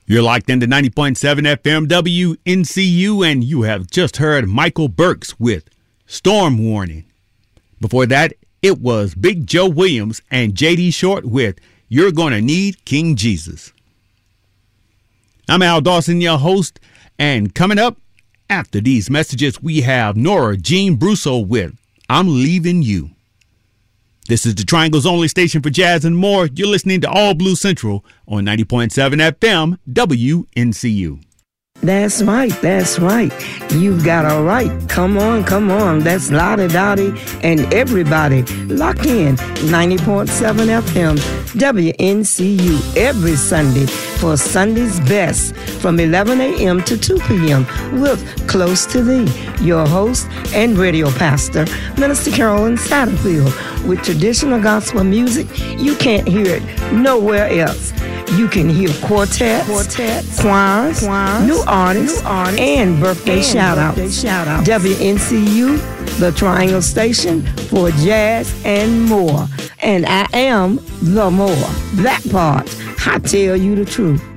You're locked into 90.7 FM WNCU, and you have just heard Michael Burks with Storm Warning. Before that, it was Big Joe Williams and J.D. Short with You're Gonna Need King Jesus. I'm Al Dawson, your host, and coming up after these messages, we have Nora Jean Brusso with I'm Leaving You. This is the Triangle's only station for jazz and more. You're listening to All Blue Central on 90.7 FM WNCU. That's right. You've got a right. Come on. That's Lottie Dottie and everybody. Lock in 90.7 FM WNCU every Sunday for Sunday's Best from 11 a.m. to 2 p.m. with Close to Thee, your host and radio pastor, Minister Carolyn Satterfield, with traditional gospel music. You can't hear it nowhere else. You can hear quartets, choirs, new artists, and birthday shout-outs. WNCU, the Triangle Station for jazz and more. And I am the more. That part, I tell you the truth.